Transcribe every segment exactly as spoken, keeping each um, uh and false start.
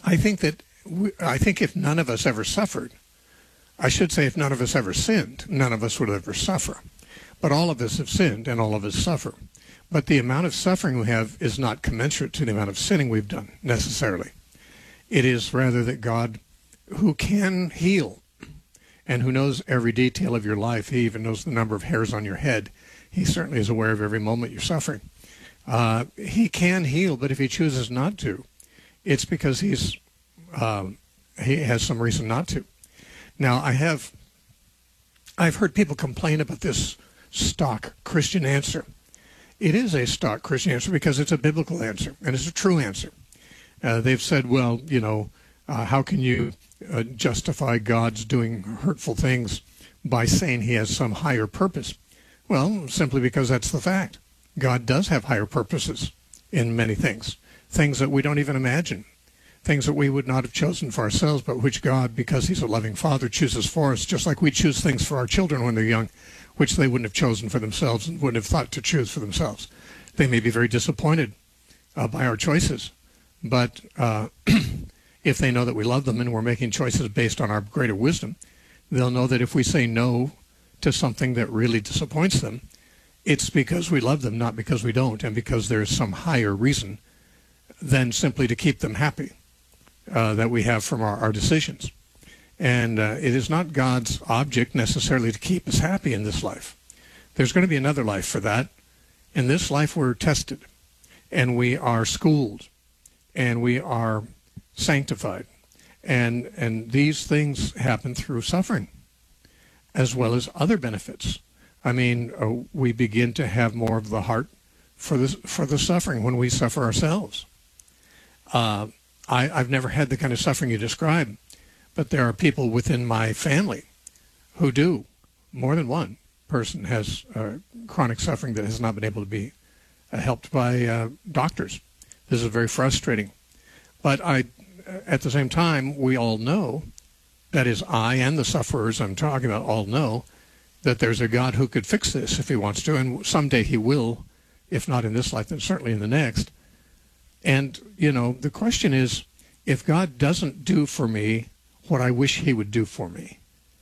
I think that we, I think if none of us ever suffered, I should say if none of us ever sinned, none of us would ever suffer. But all of us have sinned and all of us suffer. But the amount of suffering we have is not commensurate to the amount of sinning we've done, necessarily. It is rather that God, who can heal and who knows every detail of your life, he even knows the number of hairs on your head. He certainly is aware of every moment you're suffering. Uh, he can heal, but if he chooses not to, it's because he's um, he has some reason not to. Now, I have I've heard people complain about this stock Christian answer. It is a stock Christian answer because it's a biblical answer, and it's a true answer. Uh, they've said, well, you know, uh, how can you uh, justify God's doing hurtful things by saying he has some higher purpose? Well, simply because that's the fact. God does have higher purposes in many things, things that we don't even imagine, things that we would not have chosen for ourselves, but which God, because he's a loving father, chooses for us, just like we choose things for our children when they're young, which they wouldn't have chosen for themselves and wouldn't have thought to choose for themselves. They may be very disappointed uh, by our choices, but uh, if they know that we love them and we're making choices based on our greater wisdom, they'll know that if we say no to something that really disappoints them, it's because we love them, not because we don't, and because there's some higher reason than simply to keep them happy uh, that we have from our, our decisions. And uh, it is not God's object necessarily to keep us happy in this life. There's going to be another life for that. In this life, we're tested, and we are schooled, and we are sanctified. And, and these things happen through suffering, as well as other benefits. I mean, uh, we begin to have more of the heart for the, for the suffering when we suffer ourselves. Uh, I, I've never had the kind of suffering you describe. But there are people within my family who do. More than one person has uh, chronic suffering that has not been able to be uh, helped by uh, doctors. This is very frustrating. But I, at the same time, we all know, that is, I and the sufferers I'm talking about all know, that there's a God who could fix this if he wants to, and someday he will, if not in this life, then certainly in the next. And, you know, the question is, if God doesn't do for me what I wish he would do for me,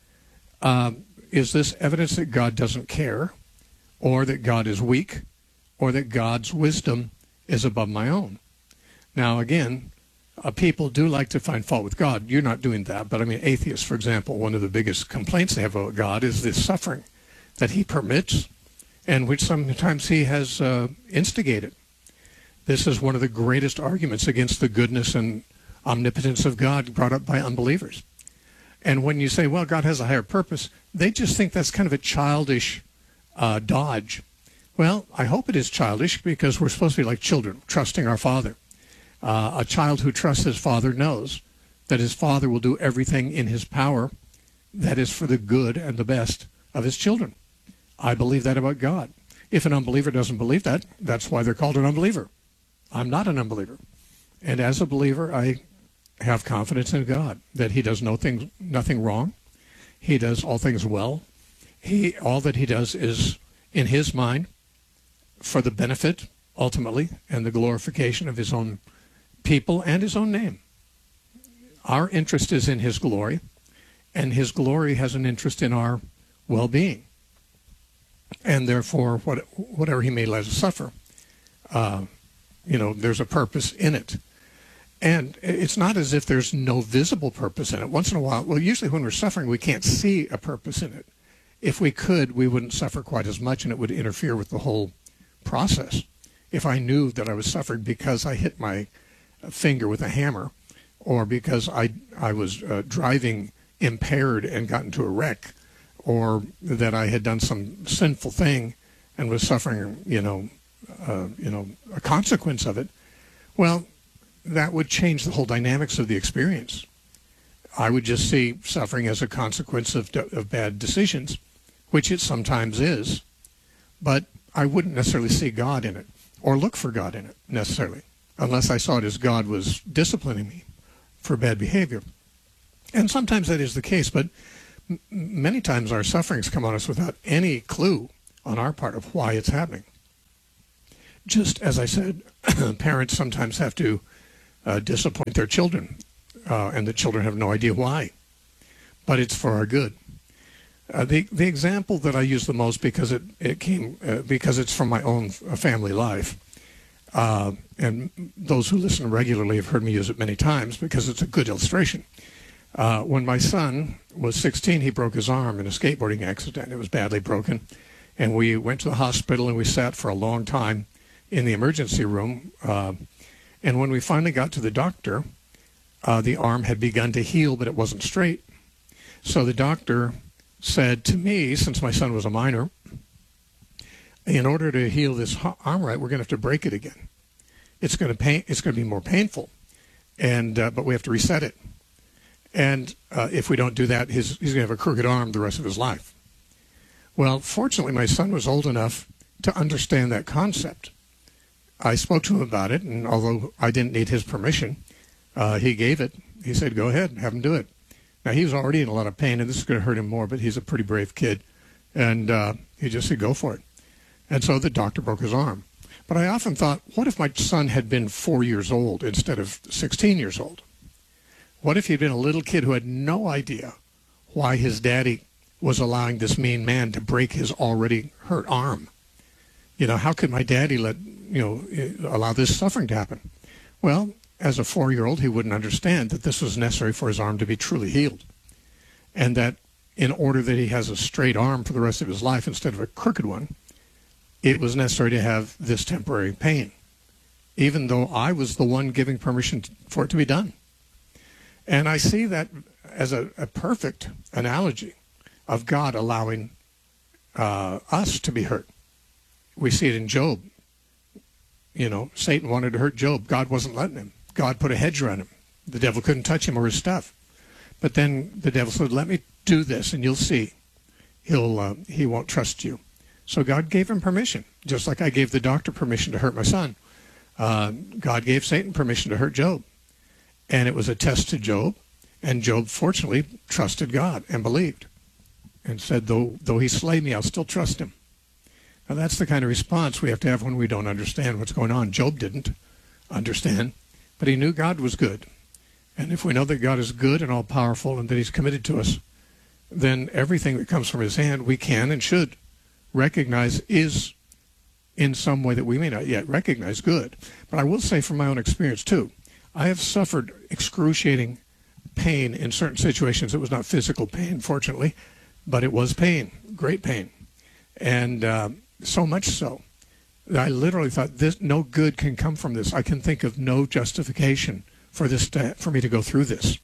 um, is this evidence that God doesn't care, or that God is weak, or that God's wisdom is above my own? Now, again, uh, people do like to find fault with God. You're not doing that, but I mean, atheists, for example, one of the biggest complaints they have about God is this suffering that he permits, and which sometimes he has uh, instigated. This is one of the greatest arguments against the goodness and omnipotence of God brought up by unbelievers. And when you say, well, God has a higher purpose, they just think that's kind of a childish uh, dodge. Well, I hope it is childish, because we're supposed to be like children, trusting our Father. Uh, a child who trusts his father knows that his father will do everything in his power that is for the good and the best of his children. I believe that about God. If an unbeliever doesn't believe that, that's why they're called an unbeliever. I'm not an unbeliever. And as a believer, I have confidence in God that he does no things, nothing wrong. He does all things well. He, all that he does is in his mind for the benefit, ultimately, and the glorification of his own people and his own name. Our interest is in his glory, and his glory has an interest in our well-being. And therefore, what, whatever he may let us suffer, uh, you know, there's a purpose in it. And it's not as if there's no visible purpose in it. Once in a while, well, usually when we're suffering, we can't see a purpose in it. If we could, we wouldn't suffer quite as much, and it would interfere with the whole process. If I knew that I was suffering because I hit my finger with a hammer, or because I, I was uh, driving impaired and got into a wreck, or that I had done some sinful thing and was suffering, you know, uh, you know, a consequence of it, well, that would change the whole dynamics of the experience. I would just see suffering as a consequence of, of bad decisions, which it sometimes is, but I wouldn't necessarily see God in it or look for God in it necessarily, unless I saw it as God was disciplining me for bad behavior. And sometimes that is the case, but m- many times our sufferings come on us without any clue on our part of why it's happening. Just as I said, parents sometimes have to Uh, disappoint their children uh, and the children have no idea why. But it's for our good. Uh, the the example that I use the most because it it came uh, because it's from my own family life, uh, and those who listen regularly have heard me use it many times because it's a good illustration. Uh, when my son was sixteen, he broke his arm in a skateboarding accident. It was badly broken, and we went to the hospital and we sat for a long time in the emergency room. Uh, and when we finally got to the doctor, uh, the arm had begun to heal, but it wasn't straight. So the doctor said to me, since my son was a minor, in order to heal this arm right, we're going to have to break it again. It's going to pain. It's going to be more painful, and uh, but we have to reset it. And uh, if we don't do that, his, he's going to have a crooked arm the rest of his life. Well, fortunately, my son was old enough to understand that concept. I spoke to him about it, and although I didn't need his permission, uh, he gave it. He said, "Go ahead, have him do it." Now, he was already in a lot of pain, and this is going to hurt him more, but he's a pretty brave kid. And uh, he just said, "Go for it." And so the doctor broke his arm. But I often thought, what if my son had been four years old instead of sixteen years old? What if he'd been a little kid who had no idea why his daddy was allowing this mean man to break his already hurt arm? You know, how could my daddy let, you know, allow this suffering to happen? Well, as a four-year-old, he wouldn't understand that this was necessary for his arm to be truly healed. And that in order that he has a straight arm for the rest of his life instead of a crooked one, it was necessary to have this temporary pain, even though I was the one giving permission for it to be done. And I see that as a, a perfect analogy of God allowing uh, us to be hurt. We see it in Job. You know, Satan wanted to hurt Job. God wasn't letting him. God put a hedge around him. The devil couldn't touch him or his stuff. But then the devil said, "Let me do this, and you'll see. He'll uh, he won't trust you." So God gave him permission, just like I gave the doctor permission to hurt my son. Uh, God gave Satan permission to hurt Job. And it was a test to Job. And Job, fortunately, trusted God and believed and said, though, though he slay me, I'll still trust him. Now, that's the kind of response we have to have when we don't understand what's going on. Job didn't understand, but he knew God was good. And if we know that God is good and all-powerful and that he's committed to us, then everything that comes from his hand we can and should recognize is in some way that we may not yet recognize good. But I will say from my own experience, too, I have suffered excruciating pain in certain situations. It was not physical pain, fortunately, but it was pain, great pain. And uh, so much so that I literally thought, this, no good can come from this. I can think of no justification for this to, for me to go through this.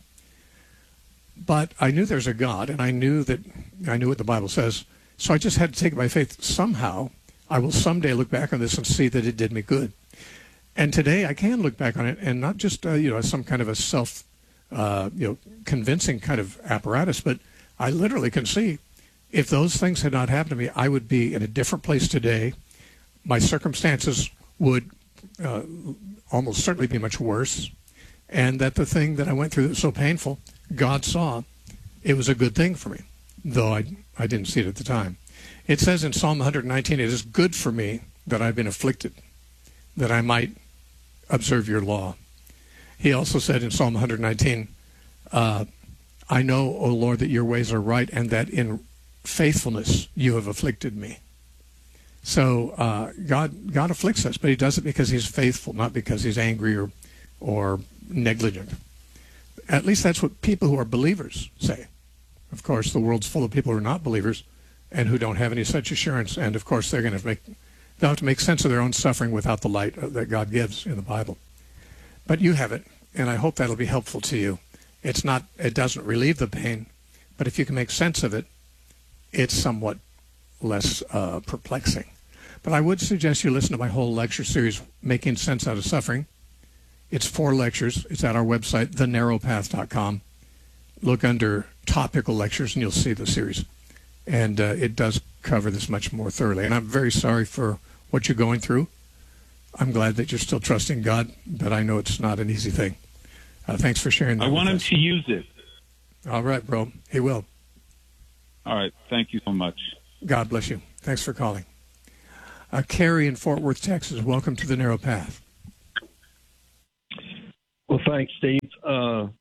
But I knew there's a God, and I knew that I knew what the Bible says. So I just had to take it by faith. Somehow, I will someday look back on this and see that it did me good. And today, I can look back on it, and not just uh, you know some kind of a self, uh, you know, convincing kind of apparatus, but I literally can see if those things had not happened to me, I would be in a different place today. My circumstances would uh, almost certainly be much worse, and that the thing that I went through that was so painful, God saw it was a good thing for me, though I, I didn't see it at the time. It says in Psalm one nineteen, "It is good for me that I've been afflicted, that I might observe your law." He also said in Psalm one nineteen, uh, "I know, O Lord, that your ways are right, and that in faithfulness you have afflicted me." So uh, God God afflicts us, but he does it because he's faithful, not because he's angry or or negligent. At least that's what people who are believers say. Of course, the world's full of people who are not believers and who don't have any such assurance. And of course, they're going to make they'll have to make sense of their own suffering without the light that God gives in the Bible. But you have it, and I hope that'll be helpful to you. It's not it doesn't relieve the pain, but if you can make sense of it, it's somewhat less uh, perplexing. But I would suggest you listen to my whole lecture series, Making Sense Out of Suffering. It's four lectures. It's at our website, the narrow path dot com. Look under topical lectures and you'll see the series. And uh, it does cover this much more thoroughly. And I'm very sorry for what you're going through. I'm glad that you're still trusting God, but I know it's not an easy thing. Uh, thanks for sharing that. I want him us. to use it. All right, bro. He will. All right. Thank you so much. God bless you. Thanks for calling. Uh, Carrie in Fort Worth, Texas, welcome to the Narrow Path. Well, thanks, Steve. Uh,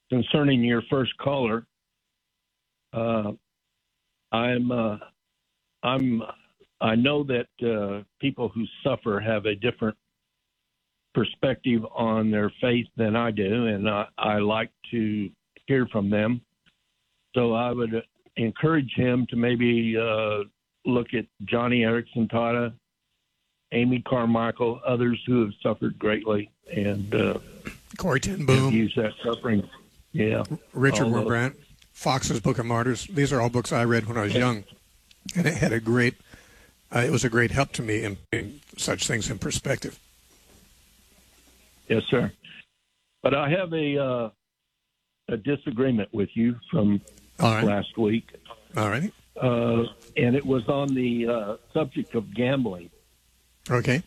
concerning your first caller, uh, I'm uh, I'm I know that uh, people who suffer have a different perspective on their faith than I do, and I, I like to hear from them. So I would encourage him to maybe uh, look at Johnny Erickson Tata, Amy Carmichael, others who have suffered greatly, and uh, Corrie ten Boom, use that suffering. Yeah, Richard all Wurmbrand, Fox's Book of Martyrs. These are all books I read when I was young, and it had a great. Uh, it was a great help to me in putting such things in perspective. Yes, sir. But I have a uh, a disagreement with you from All right. last week. All right. Uh, and it was on the uh, subject of gambling. Okay.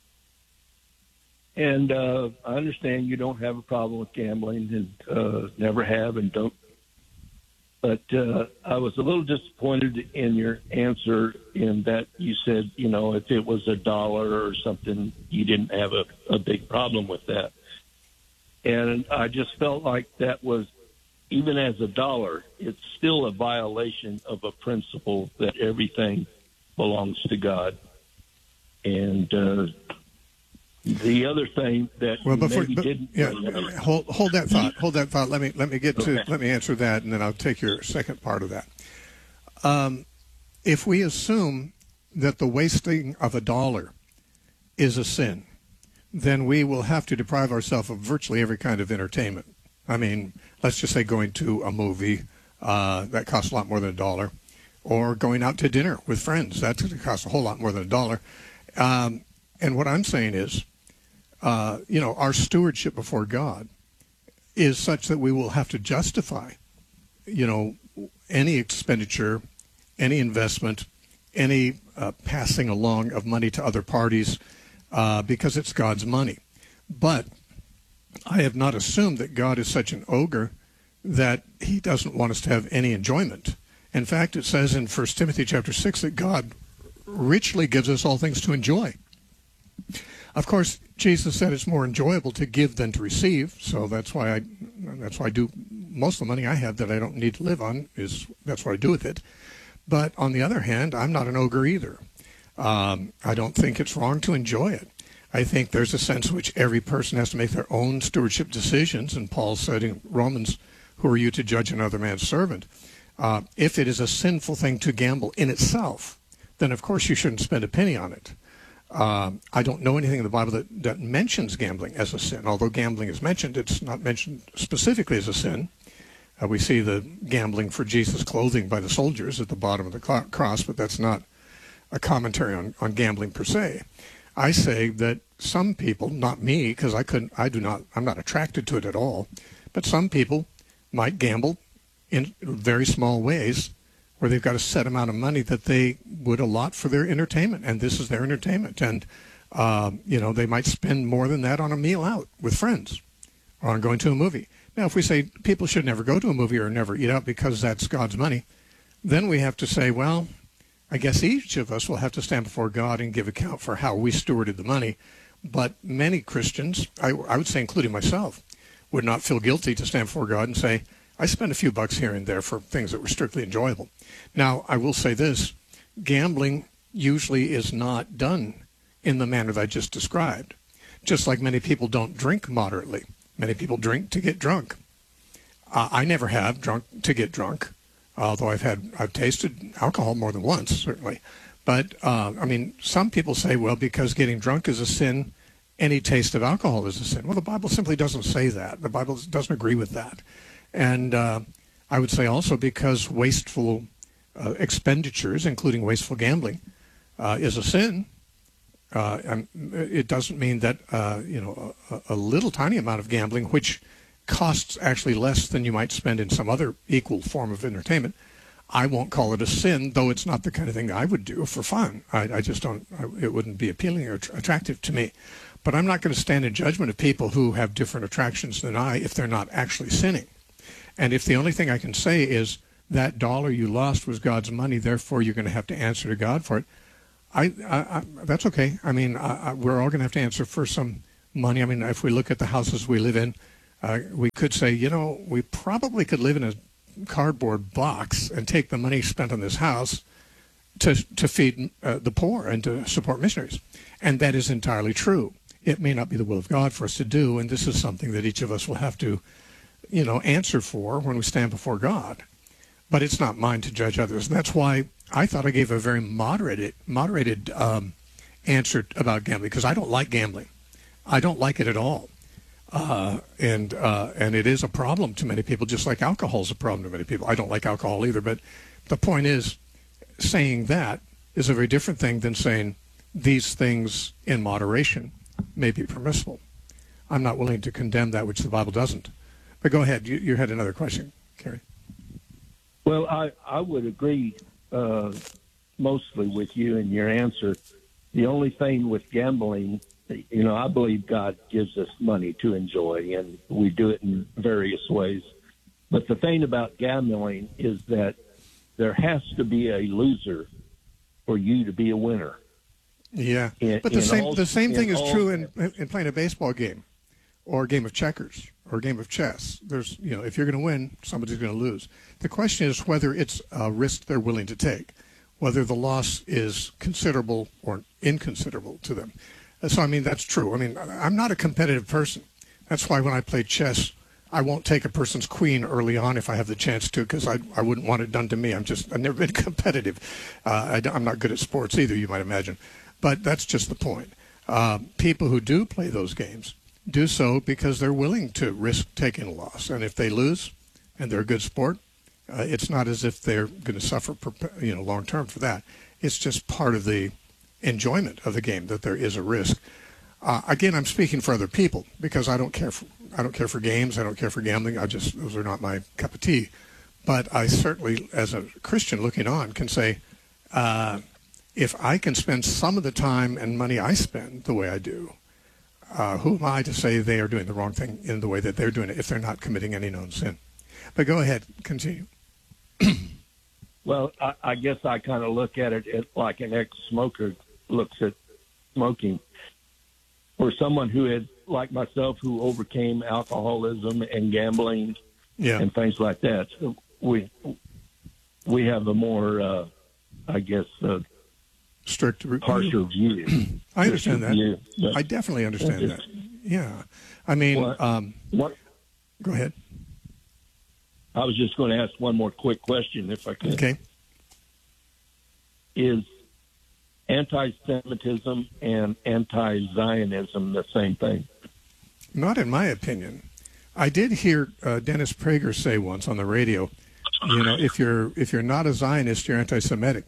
And uh, I understand you don't have a problem with gambling and uh, never have and don't. But uh, I was a little disappointed in your answer in that you said, you know, if it was a dollar or something, you didn't have a, a big problem with that. And I just felt like that was, even as a dollar, it's still a violation of a principle that everything belongs to God. And uh, the other thing that Well, you before, maybe but, didn't yeah, bring up- hold hold that thought. Hold that thought. Let me let me get to Okay. let me answer that, and then I'll take your second part of that. Um, if we assume that the wasting of a dollar is a sin, then we will have to deprive ourselves of virtually every kind of entertainment. I mean, let's just say going to a movie uh, that costs a lot more than a dollar, or going out to dinner with friends that costs a whole lot more than a dollar. Um, and what I'm saying is, uh, you know, our stewardship before God is such that we will have to justify, you know, any expenditure, any investment, any uh, passing along of money to other parties uh, because it's God's money. But I have not assumed that God is such an ogre that he doesn't want us to have any enjoyment. In fact, it says in First Timothy chapter six that God richly gives us all things to enjoy. Of course, Jesus said it's more enjoyable to give than to receive, so that's why I that's why I do most of the money I have that I don't need to live on is that's what I do with it. But on the other hand, I'm not an ogre either. Um, I don't think it's wrong to enjoy it. I think there's a sense in which every person has to make their own stewardship decisions, and Paul said in Romans, "Who are you to judge another man's servant?" Uh, if it is a sinful thing to gamble in itself, then of course you shouldn't spend a penny on it. Uh, I don't know anything in the Bible that, that mentions gambling as a sin. Although gambling is mentioned, it's not mentioned specifically as a sin. Uh, we see the gambling for Jesus' clothing by the soldiers at the bottom of the cl- cross, but that's not a commentary on, on gambling per se. I say that some people, not me, because I couldn't, I do not, I'm not attracted to it at all, but some people might gamble in very small ways where they've got a set amount of money that they would allot for their entertainment, and this is their entertainment. And, uh, you know, they might spend more than that on a meal out with friends or on going to a movie. Now, if we say people should never go to a movie or never eat out because that's God's money, then we have to say, well, I guess each of us will have to stand before God and give account for how we stewarded the money. But many Christians, I, I would say including myself, would not feel guilty to stand before God and say, I spent a few bucks here and there for things that were strictly enjoyable. Now, I will say this, gambling usually is not done in the manner that I just described. Just like many people don't drink moderately. Many people drink to get drunk. Uh, I never have drunk to get drunk, although I've had I've tasted alcohol more than once, certainly. But, uh, I mean, some people say, well, because getting drunk is a sin, any taste of alcohol is a sin. Well, the Bible simply doesn't say that. The Bible doesn't agree with that. And uh, I would say also because wasteful uh, expenditures, including wasteful gambling, uh, is a sin. Uh, and it doesn't mean that, uh, you know, a, a little tiny amount of gambling, which costs actually less than you might spend in some other equal form of entertainment, I won't call it a sin, though it's not the kind of thing that I would do for fun. I, I just don't, I, it wouldn't be appealing or tr- attractive to me. But I'm not going to stand in judgment of people who have different attractions than I if they're not actually sinning. And if the only thing I can say is that dollar you lost was God's money, therefore you're going to have to answer to God for it, I, I, I that's okay. I mean, I, I, we're all going to have to answer for some money. I mean, if we look at the houses we live in, Uh, we could say, you know, we probably could live in a cardboard box and take the money spent on this house to to feed uh, the poor and to support missionaries. And that is entirely true. It may not be the will of God for us to do, and this is something that each of us will have to, you know, answer for when we stand before God. But it's not mine to judge others. And that's why I thought I gave a very moderated, moderated um, answer about gambling, because I don't like gambling. I don't like it at all. Uh, and uh, and it is a problem to many people, just like alcohol is a problem to many people. I don't like alcohol either, but the point is, saying that is a very different thing than saying these things in moderation may be permissible. I'm not willing to condemn that which the Bible doesn't. But go ahead. You, you had another question, Kerry. Well, I, I would agree uh, mostly with you in your answer. The only thing with gambling, you know, I believe God gives us money to enjoy, and we do it in various ways. But the thing about gambling is that there has to be a loser for you to be a winner. Yeah, in, but the same all, the same thing is all, true in in playing a baseball game, or a game of checkers, or a game of chess. There's, you know, if you're going to win, somebody's going to lose. The question is whether it's a risk they're willing to take, whether the loss is considerable or inconsiderable to them. So, I mean, that's true. I mean, I'm not a competitive person. That's why when I play chess, I won't take a person's queen early on if I have the chance to, because I, I wouldn't want it done to me. I'm just, I've never been competitive. Uh, I, I'm not good at sports either, you might imagine. But that's just the point. Uh, people who do play those games do so because they're willing to risk taking a loss. And if they lose and they're a good sport, uh, it's not as if they're going to suffer, you know, long term for that. It's just part of the enjoyment of the game that there is a risk. Uh, again, I'm speaking for other people because I don't care for I don't care for games. I don't care for gambling. I just those are not my cup of tea. But I certainly, as a Christian looking on, can say, uh, if I can spend some of the time and money I spend the way I do, uh, who am I to say they are doing the wrong thing in the way that they're doing it if they're not committing any known sin? But go ahead, continue. Well, I, I guess I kind of look at it as like an ex-smoker looks at smoking. For someone who had, like myself, who overcame alcoholism and gambling yeah. and things like that, we we have a more, uh, I guess, uh, strict, harsher view. I understand that. View. I definitely understand that. Yeah, I mean, what, um, what? Go ahead. I was just going to ask one more quick question, if I could. Okay. Is anti-Semitism and anti-Zionism the same thing? Not in my opinion. I did hear uh, Dennis Prager say once on the radio, you know, if you're if you're not a Zionist, you're anti-Semitic.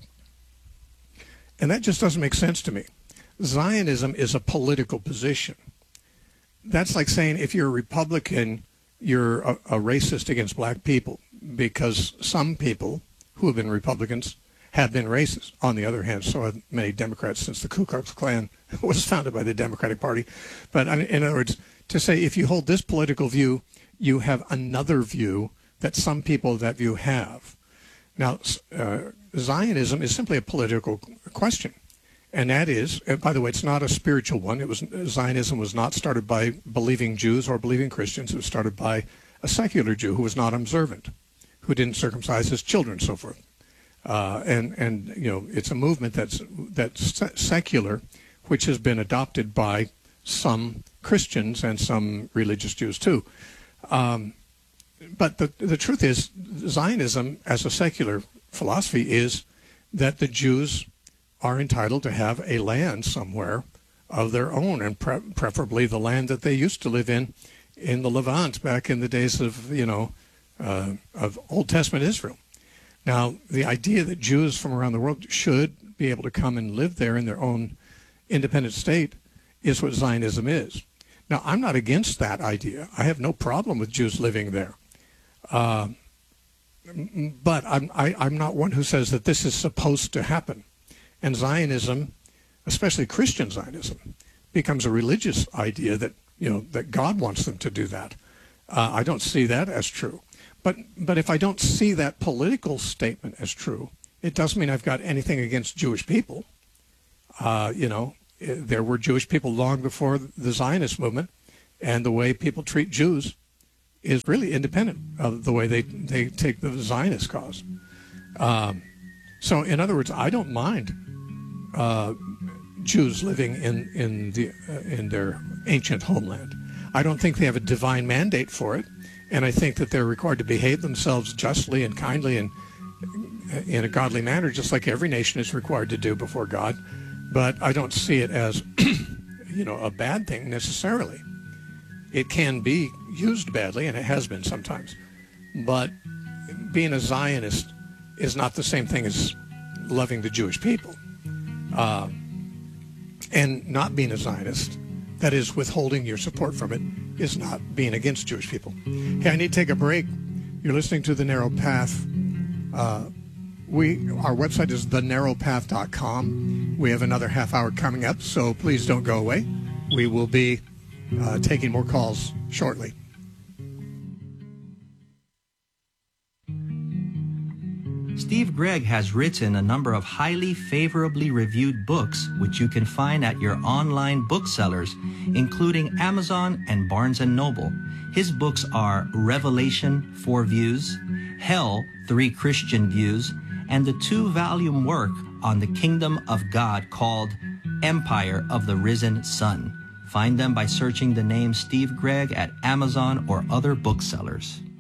And that just doesn't make sense to me. Zionism is a political position. That's like saying if you're a Republican, you're a, a racist against black people, because some people who have been Republicans have been racist. On the other hand, so have many Democrats since the Ku Klux Klan was founded by the Democratic Party. But I mean, in other words, to say if you hold this political view, you have another view that some people of that view have. Now, uh, Zionism is simply a political question. And that is, and by the way, it's not a spiritual one. It was Zionism was not started by believing Jews or believing Christians. It was started by a secular Jew who was not observant, who didn't circumcise his children, and so forth. Uh, and and you know, it's a movement that's that's secular, which has been adopted by some Christians and some religious Jews too. Um, but the the truth is, Zionism as a secular philosophy is that the Jews are entitled to have a land somewhere of their own, and pre- preferably the land that they used to live in, in the Levant back in the days of, you know, uh, of Old Testament Israel. Now, the idea that Jews from around the world should be able to come and live there in their own independent state is what Zionism is. Now, I'm not against that idea. I have no problem with Jews living there. Uh, but I'm, I, I'm not one who says that this is supposed to happen. And Zionism, especially Christian Zionism, becomes a religious idea that, you know, that God wants them to do that. Uh, I don't see that as true. But but if I don't see that political statement as true, it doesn't mean I've got anything against Jewish people. Uh, you know, there were Jewish people long before the Zionist movement, and the way people treat Jews is really independent of the way they, they take the Zionist cause. Um, so, in other words, I don't mind uh, Jews living in in the uh, in their ancient homeland. I don't think they have a divine mandate for it, and I think that they're required to behave themselves justly and kindly and in a godly manner, just like every nation is required to do before God. But I don't see it as, you know, a bad thing necessarily. It can be used badly, and it has been sometimes. But being a Zionist is not the same thing as loving the Jewish people. Uh, and not being a Zionist, that is, withholding your support from it, is not being against Jewish people. Hey, I need to take a break. You're listening to The Narrow Path. Uh, we Our website is the narrow path dot com. We have another half hour coming up, so please don't go away. We will be uh, taking more calls shortly. Steve Gregg has written a number of highly favorably reviewed books, which you can find at your online booksellers, including Amazon and Barnes and Noble. His books are Revelation, Four Views, Hell, Three Christian Views, and the two-volume work on the Kingdom of God called Empire of the Risen Sun. Find them by searching the name Steve Gregg at Amazon or other booksellers.